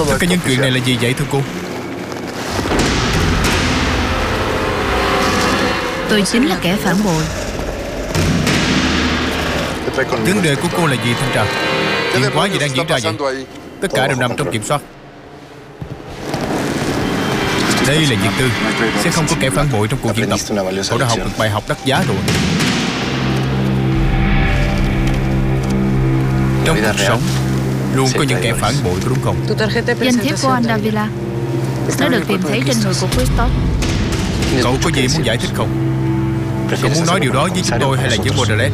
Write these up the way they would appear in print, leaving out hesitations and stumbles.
Tất cả những chuyện này là gì vậy thưa cô? Tôi chính là kẻ phản bội. Vấn đề của cô là gì thanh trà? Chuyện quá gì đang diễn ra vậy? Tất cả đều nằm trong kiểm soát. Đây là Diệt Tư. Sẽ không có kẻ phản bội trong cuộc diễn tập. Cậu đã học được bài học đắt giá rồi. Trong cuộc sống luôn có những kẻ phản bội, có đúng không? Danh thiếp của anh Davila, nó được tìm thấy trên người của Christophe. Cậu có gì muốn giải thích không? Cậu muốn nói điều đó với chúng tôi hay là với Baudelaire?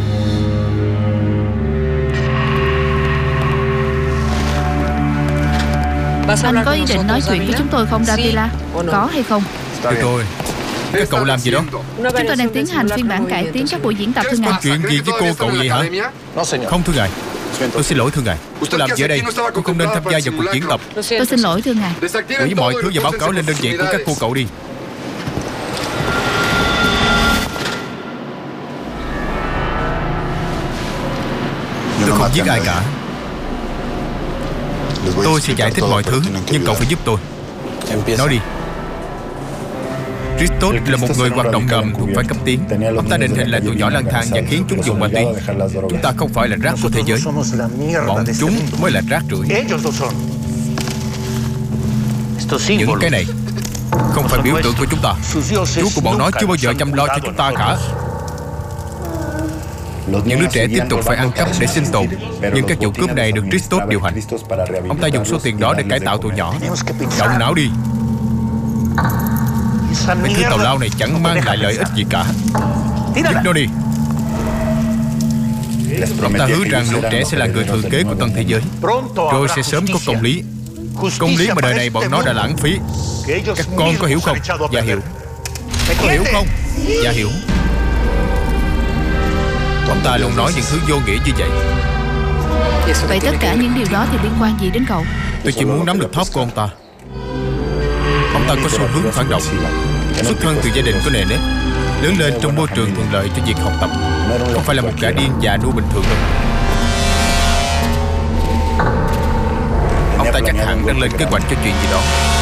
Anh có ý định nói chuyện với chúng tôi không Davila? Có hay không? Được rồi. Các cậu làm gì đó? Chúng tôi đang tiến hành phiên bản cải tiến các buổi diễn tập thưa ngài. Có chuyện gì với cô cậu vậy hả? Không thưa ngài. Tôi xin lỗi thưa ngài. Tôi làm gì ở đây? Cô không nên tham gia vào cuộc diễn tập. Tôi xin lỗi thưa ngài. Hủy mọi thứ và báo cáo lên đơn vị của các cô cậu đi. Tôi không giết ai cả. Tôi sẽ giải thích mọi thứ, nhưng cậu phải giúp tôi. Nói đi. Christophe là một người hoạt động ngầm thuộc phái cấp tiến. Ông ta định hình lại tụi nhỏ lang thang và khiến chúng dùng ma túy. Chúng ta không phải là rác của thế giới. Bọn chúng mới là rác rưởi. Những cái này không phải biểu tượng của chúng ta. Chú của bọn nó chưa bao giờ chăm lo cho chúng ta cả. Những đứa trẻ tiếp tục phải ăn cắp để sinh tồn. Nhưng các vụ cướp này được Christophe điều hành. Ông ta dùng số tiền đó để cải tạo tụi nhỏ. Động não đi. Mấy thứ tào lao này chẳng mang lại lợi ích gì cả. Giết nó đi. Ông ta hứa rằng lũ trẻ sẽ là người thừa kế của tân thế giới, rồi sẽ sớm có công lý. Công lý mà đời này bọn nó đã lãng phí. Các con có hiểu không? Dạ hiểu. Có hiểu không? Dạ hiểu. Ông ta luôn nói những thứ vô nghĩa như vậy. Vậy tất cả những điều đó thì liên quan gì đến cậu? Tôi chỉ muốn nắm được thóp của ông ta. Ông ta có xu hướng phản động, xuất thân từ gia đình có nề nếp, lớn lên trong môi trường thuận lợi cho việc học tập. Không phải là một gã điên già nua bình thường đâu. Ông ta chắc hẳn đang lên kế hoạch cho chuyện gì đó.